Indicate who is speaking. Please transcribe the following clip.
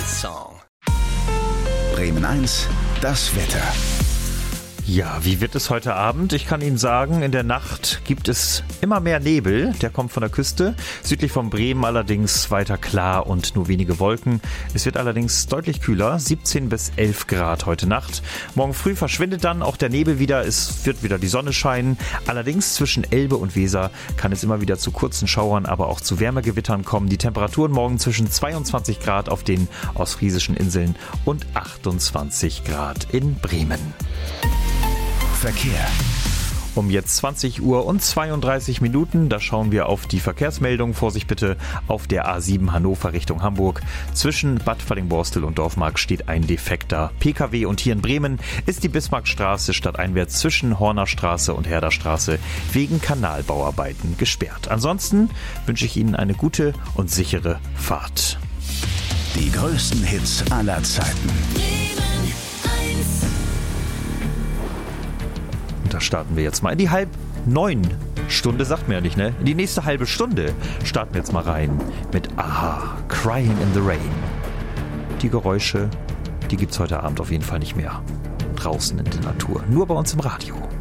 Speaker 1: song.
Speaker 2: Bremen 1, das Wetter.
Speaker 3: Ja, wie wird es heute Abend? Ich kann Ihnen sagen, in der Nacht gibt es immer mehr Nebel. Der kommt von der Küste. Südlich von Bremen allerdings weiter klar und nur wenige Wolken. Es wird allerdings deutlich kühler, 17 bis 11 Grad heute Nacht. Morgen früh verschwindet dann auch der Nebel wieder. Es wird wieder die Sonne scheinen. Allerdings zwischen Elbe und Weser kann es immer wieder zu kurzen Schauern, aber auch zu Wärmegewittern kommen. Die Temperaturen morgen zwischen 22 Grad auf den ostfriesischen Inseln und 28 Grad in Bremen.
Speaker 2: Verkehr.
Speaker 3: Um jetzt 20 Uhr und 32 Minuten, da schauen wir auf die Verkehrsmeldung. Vorsicht bitte, auf der A7 Hannover Richtung Hamburg. Zwischen Bad Fallingbostel und Dorfmark steht ein defekter PKW und hier in Bremen ist die Bismarckstraße stadteinwärts zwischen Hornerstraße und Herderstraße wegen Kanalbauarbeiten gesperrt. Ansonsten wünsche ich Ihnen eine gute und sichere Fahrt.
Speaker 2: Die größten Hits aller Zeiten.
Speaker 3: Da starten wir jetzt mal in die 8:30 Stunde, sagt mir ja nicht, ne? In die nächste halbe Stunde starten wir jetzt mal rein mit Aha, Crying in the Rain. Die Geräusche, die gibt's heute Abend auf jeden Fall nicht mehr draußen in der Natur, nur bei uns im Radio.